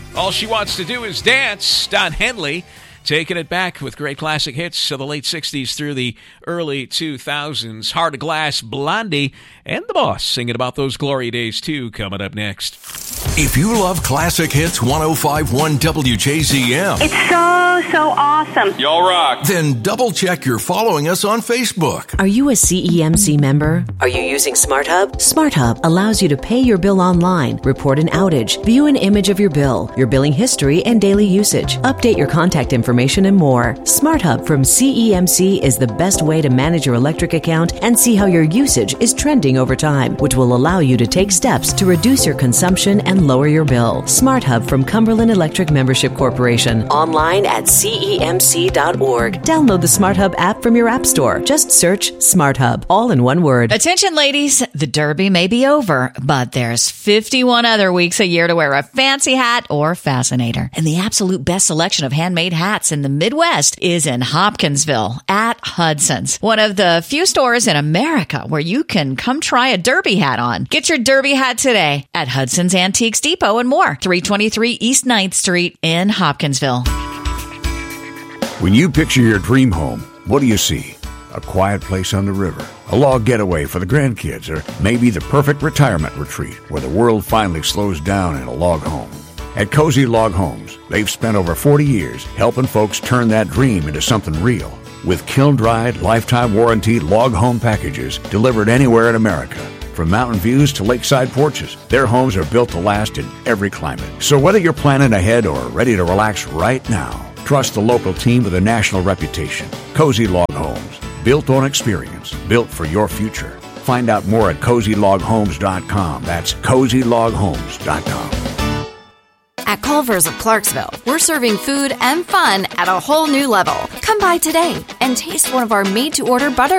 All she wants to do is dance. Don Henley taking it back with great classic hits of the late 60s through the early 2000s. Heart of Glass, Blondie, and The Boss singing about those glory days, too, coming up next. If you love Classic Hits 105.1 WJZM, it's so awesome. Y'all rock. Then double-check you're following us on Facebook. Are you a CEMC member? Are you using SmartHub? SmartHub allows you to pay your bill online, report an outage, view an image of your bill, your billing history, and daily usage, update your contact information, and more. SmartHub from CEMC is the best way to manage your electric account and see how your usage is trending over time, which will allow you to take steps to reduce your consumption and lower your bill. SmartHub from Cumberland Electric Membership Corporation. Online at CEMC.org. Download the SmartHub app from your app store. Just search SmartHub, all in one word. Attention, ladies. The Derby may be over, but there's 51 other weeks a year to wear a fancy hat or fascinator. And the absolute best selection of handmade hats in the Midwest is in Hopkinsville at Hudson's, one of the few stores in America where you can come try a Derby hat on. Get your Derby hat today at Hudson's Antiques Depot and more, 323 East 9th Street in Hopkinsville. When you picture your dream home, what do you see? A quiet place on the river, a log getaway for the grandkids, or maybe the perfect retirement retreat where the world finally slows down in a log home. At Cozy Log Homes, they've spent over 40 years helping folks turn that dream into something real. With kiln-dried, lifetime warranty log home packages delivered anywhere in America. From mountain views to lakeside porches, their homes are built to last in every climate. So whether you're planning ahead or ready to relax right now, trust the local team with a national reputation. Cozy Log Homes, built on experience, built for your future. Find out more at CozyLogHomes.com. That's CozyLogHomes.com. At Culver's of Clarksville, we're serving food and fun at a whole new level. Come by today and taste one of our made-to-order butter